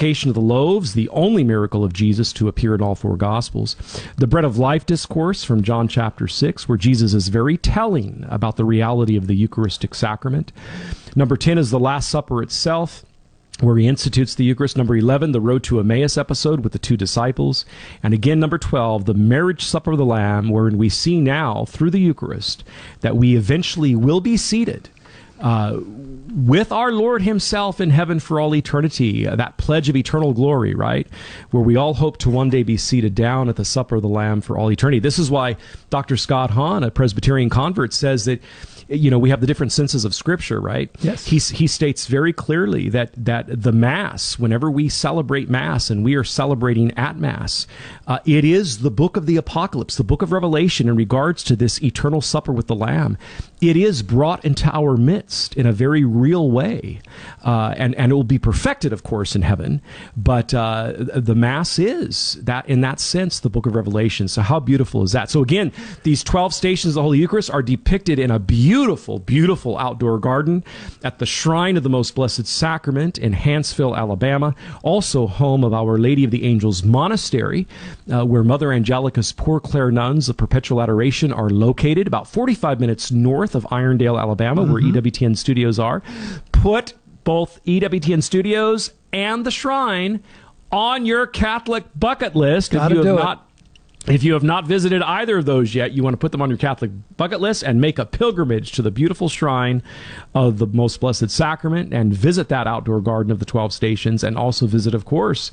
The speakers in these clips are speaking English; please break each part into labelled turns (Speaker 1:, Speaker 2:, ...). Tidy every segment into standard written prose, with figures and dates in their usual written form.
Speaker 1: multiplication of the loaves, the only miracle of Jesus to appear in all four Gospels. The bread of life discourse from John chapter 6, where Jesus is very telling about the reality of the Eucharistic sacrament. Number 10 is the Last Supper itself, where he institutes the Eucharist. Number 11, the Road to Emmaus episode with the two disciples. And again, number 12, the marriage supper of the Lamb, wherein we see now, through the Eucharist, that we eventually will be seated with our Lord himself in heaven for all eternity, that pledge of eternal glory, right? Where we all hope to one day be seated down at the supper of the Lamb for all eternity. This is why Dr. Scott Hahn, a Presbyterian convert, says that, you know, we have the different senses of Scripture, right?
Speaker 2: Yes.
Speaker 1: He states very clearly that the Mass, whenever we celebrate Mass, and we are celebrating at Mass, it is the book of the Apocalypse, the book of Revelation in regards to this eternal supper with the Lamb. It is brought into our midst in a very real way, and it will be perfected, of course, in heaven. But the Mass is that, in that sense, the book of Revelation. So how beautiful is that? So again, these 12 stations of the Holy Eucharist are depicted in a beautiful, beautiful outdoor garden at the Shrine of the Most Blessed Sacrament in Hanceville, Alabama, also home of Our Lady of the Angels Monastery, where Mother Angelica's Poor Clare nuns of Perpetual Adoration are located, about 45 minutes north of Irondale, Alabama, where EWTN Studios are. Put both EWTN Studios and the Shrine on your Catholic bucket list. If you have not visited either of those yet, you want to put them on your Catholic bucket list and make a pilgrimage to the beautiful Shrine of the Most Blessed Sacrament and visit that outdoor garden of the 12 stations, and also visit, of course,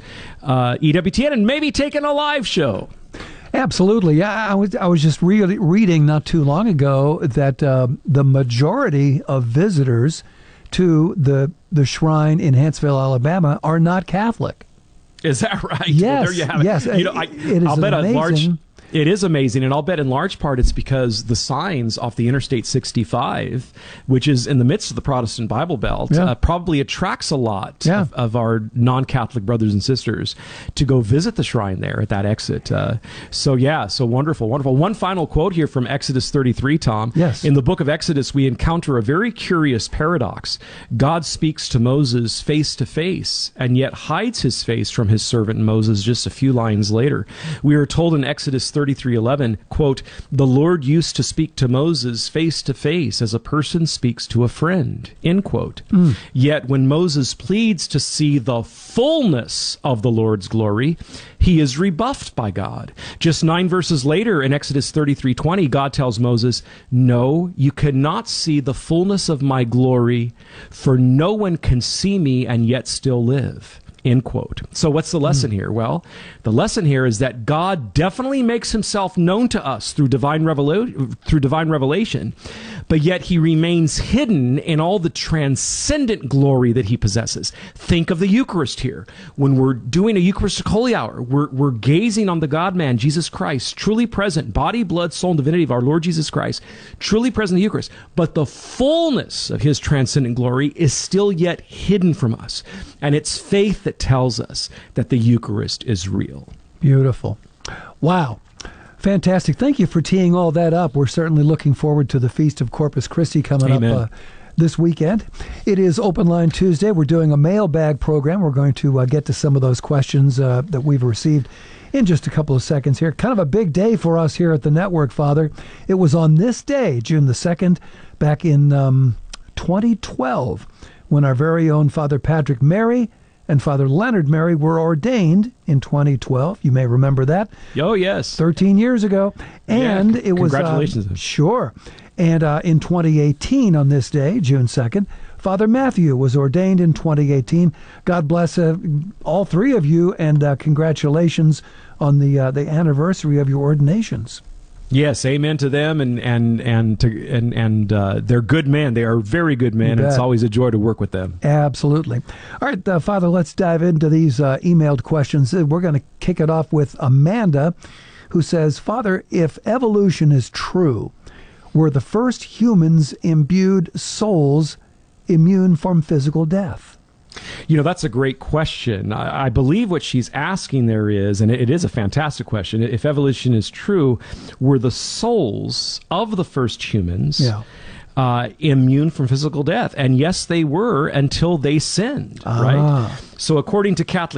Speaker 1: EWTN, and maybe take in a live show.
Speaker 2: Absolutely. Yeah, I was just reading not too long ago that the majority of visitors to the Shrine in Hanceville, Alabama, are not Catholic.
Speaker 1: Is that right?
Speaker 2: Yes.
Speaker 1: Well, there you have it.
Speaker 2: Yes.
Speaker 1: You know, I'll bet
Speaker 2: amazing.
Speaker 1: It is amazing, and I'll bet in large part it's because the signs off the Interstate 65, which is in the midst of the Protestant Bible Belt, probably attracts a lot of our non-Catholic brothers and sisters to go visit the shrine there at that exit. So wonderful, wonderful. One final quote here from Exodus 33, Tom.
Speaker 2: Yes.
Speaker 1: In the book of Exodus, we encounter a very curious paradox. God speaks to Moses face to face, and yet hides his face from his servant Moses just a few lines later. We are told in Exodus 33:11, quote, "The Lord used to speak to Moses face to face as a person speaks to a friend," end quote. Yet when Moses pleads to see the fullness of the Lord's glory, he is rebuffed by God. Just 9 verses later in Exodus 33:20, God tells Moses, "No, you cannot see the fullness of my glory, for no one can see me and yet still live." End quote. So what's the lesson here? Well, the lesson here is that God definitely makes himself known to us through divine revelation, but yet he remains hidden in all the transcendent glory that he possesses. Think of the Eucharist here. When we're doing a Eucharistic Holy Hour, we're gazing on the God-man, Jesus Christ, truly present, body, blood, soul, and divinity of our Lord Jesus Christ, truly present in the Eucharist. But the fullness of his transcendent glory is still yet hidden from us. And it's faith that tells us that the Eucharist is real.
Speaker 2: Beautiful. Wow. Fantastic. Thank you for teeing all that up. We're certainly looking forward to the Feast of Corpus Christi coming up this weekend. It is Open Line Tuesday. We're doing a mailbag program. We're going to get to some of those questions that we've received in just a couple of seconds here. Kind of a big day for us here at the network, Father. It was on this day, June the 2nd, back in 2012, when our very own Father Patrick Mary and Father Leonard Mary were ordained in 2012. You may remember that.
Speaker 1: Oh, yes.
Speaker 2: 13 years ago. And it was...
Speaker 1: Congratulations.
Speaker 2: Sure. And in 2018, on this day, June 2nd, Father Matthew was ordained in 2018. God bless all three of you, and congratulations on the anniversary of your ordinations.
Speaker 1: Yes, amen to them, and they're good men. They are very good men, and it's always a joy to work with them.
Speaker 2: Absolutely. All right, Father, let's dive into these emailed questions. We're going to kick it off with Amanda, who says, Father, if evolution is true, were the first humans imbued souls immune from physical death?
Speaker 1: You know, that's a great question. I believe what she's asking there is, and it is a fantastic question, if evolution is true, were the souls of the first humans immune from physical death? And yes, they were, until they sinned, right? So according to Catholic